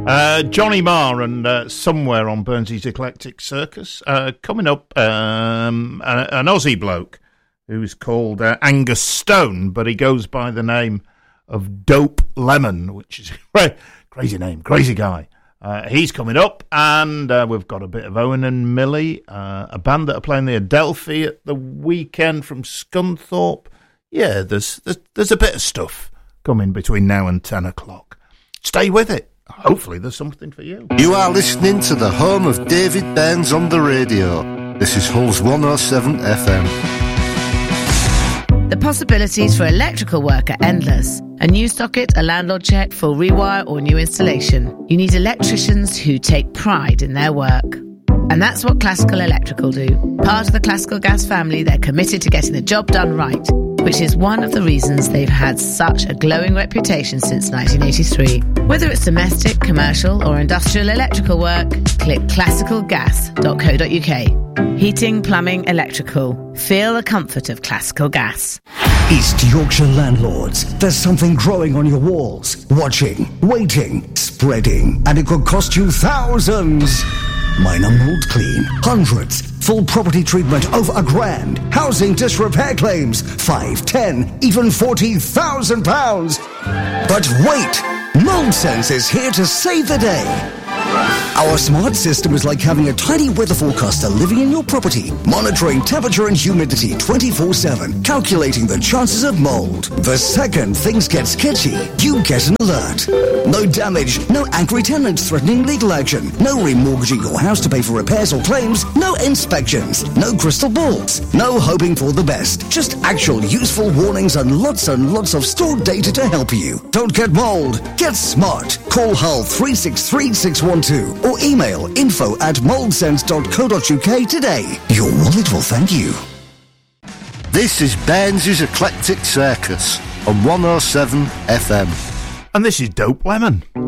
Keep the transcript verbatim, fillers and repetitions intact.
Uh, Johnny Marr and uh, Somewhere on Burnsy's Eclectic Circus. Uh, coming up, um, a, an Aussie bloke who's called uh, Angus Stone, but he goes by the name of Dope Lemon, which is a crazy name, crazy guy. Uh, he's coming up, and uh, we've got a bit of Owen and Millie, uh, a band that are playing the Adelphi at the weekend from Scunthorpe. Yeah, there's, there's there's a bit of stuff coming between now and ten o'clock. Stay with it. Hopefully there's something for you. You are listening to the home of David Burns on the radio. This is Hull's one oh seven F M. The possibilities for electrical work are endless. A new socket, a landlord check, full rewire or new installation. You need electricians who take pride in their work. And that's what Classical Electrical do. Part of the Classical Gas family, they're committed to getting the job done right, which is one of the reasons they've had such a glowing reputation since nineteen eighty-three. Whether it's domestic, commercial or industrial electrical work, click classical gas dot co dot uk. Heating, plumbing, electrical. Feel the comfort of Classical Gas. East Yorkshire landlords, there's something growing on your walls. Watching, waiting, spreading, and it could cost you thousands. Minor mold clean, hundreds. Full property treatment over a grand. Housing disrepair claims, five, ten, even forty thousand pounds. But wait, Mold Sense is here to save the day. Our smart system is like having a tiny weather forecaster living in your property, monitoring temperature and humidity twenty-four seven, calculating the chances of mold. The second things get sketchy, you get an alert. No damage, no angry tenants threatening legal action, no remortgaging your house to pay for repairs or claims, no inspections, no crystal balls, no hoping for the best. Just actual useful warnings and lots and lots of stored data to help you. Don't get mold, get smart. Call Hull three six three six one two or email info at mold sense dot co dot uk today. Your wallet will thank you. This is Burns' Eclectic Circus on one oh seven F M. And this is Dope Lemon.